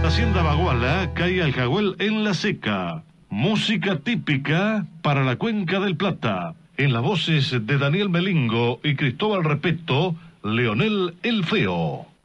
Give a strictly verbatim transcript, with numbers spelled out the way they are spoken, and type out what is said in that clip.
Hacienda Baguala, calle Aljahuel en La Seca. Música típica para la Cuenca del Plata. En las voces de Daniel Melingo y Cristóbal Repeto, Leonel el Feo.